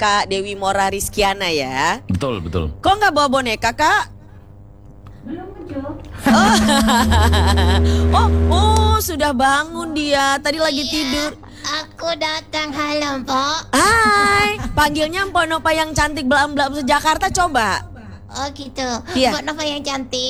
Kak Dewi Mora Rizkiana ya. Betul, betul. Kok nggak bawa boneka, Kak? Belum muncul. Oh, sudah bangun dia. Tadi lagi tidur. Aku datang, halo Mpok. Hai, panggilnya Mpok Nova yang cantik belam-belam se-Jakarta coba. Oh gitu. Iya. Mpok Nova yang cantik.